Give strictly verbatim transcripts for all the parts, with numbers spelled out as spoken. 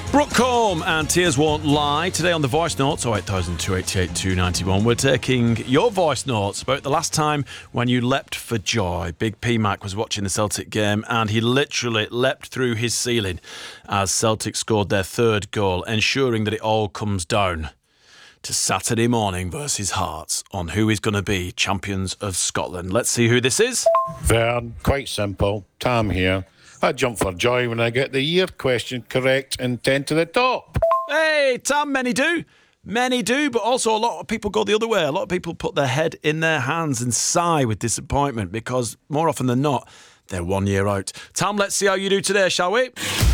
Brooke Combe and Tears Won't Lie. Today on the voice notes, oh eight thousand two eight eight two nine one, we're taking your voice notes about the last time when you leapt for joy. Big P Mac was watching the Celtic game and he literally leapt through his ceiling as Celtic scored their third goal, ensuring that it all comes down to Saturday morning versus Hearts on who is going to be champions of Scotland. Let's see who this is. Vern, quite simple. Tam here. I jump for joy when I get the year question correct and ten to the top. Hey, Tam, many do. Many do, but also a lot of people go the other way. A lot of people put their head in their hands and sigh with disappointment because more often than not, they're one year out. Tam, let's see how you do today, shall we?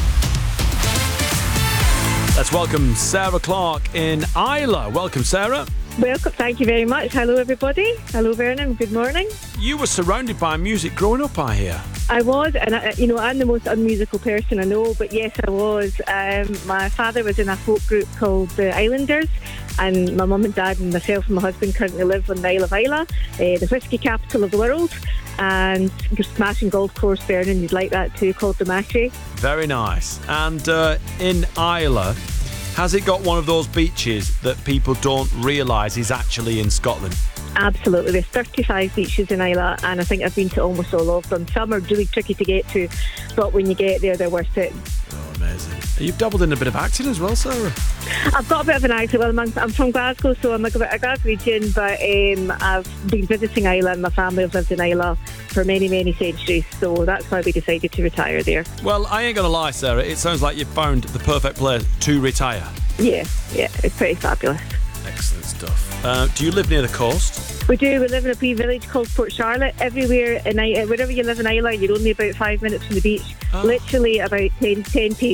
Let's welcome Sarah Clark in Islay. Welcome, Sarah. Welcome, thank you very much. Hello, everybody. Hello, Vernon. Good morning. You were surrounded by music growing up, I hear. I was, and I, you know, I'm the most unmusical person I know, but yes, I was. Um, my father was in a folk group called the Islanders, and my mum and dad and myself and my husband currently live on the Isle of Islay, uh, the whisky capital of the world, and you're smashing golf course, Vernon, you'd like that too, called the Matchy. Very nice. And uh, in Islay, has it got one of those beaches that people don't realise is actually in Scotland? Absolutely. There's thirty-five beaches in Islay, and I think I've been to almost all of them. Some are really tricky to get to, but when you get there, they're worth it. Oh, amazing. You've dabbled in a bit of acting as well, Sarah. I've got a bit of an accent. Well, I'm, I'm from Glasgow, so I'm a, a Glaswegian, but um, I've been visiting Islay, and my family have lived in Islay for many, many centuries, so that's why we decided to retire there. Well, I ain't going to lie, Sarah, it sounds like you've found the perfect place to retire. Yeah, yeah, it's pretty fabulous. Excellent stuff. Uh, do you live near the coast? We do. We live in a wee village called Port Charlotte. Everywhere, in I- wherever you live in Islay, you're only about five minutes from the beach. Oh. Literally about ten, ten paces